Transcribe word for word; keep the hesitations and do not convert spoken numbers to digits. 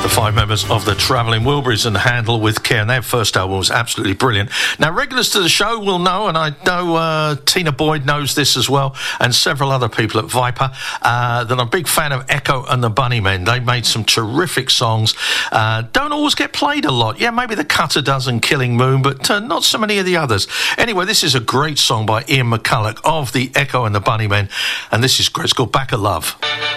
five members of the Travelling Wilburys and Handle with Care, and their first album was absolutely brilliant. Now, regulars to the show will know, and I know uh, Tina Boyd knows this as well, and several other people at Viper, uh, that I'm a big fan of Echo and the Bunnymen. They made some terrific songs. Uh, don't always get played a lot. Yeah, maybe The Cutter does and Killing Moon, but uh, not so many of the others. Anyway, this is a great song by Ian McCulloch of the Echo and the Bunnymen, and this is great. It's called Back of Love.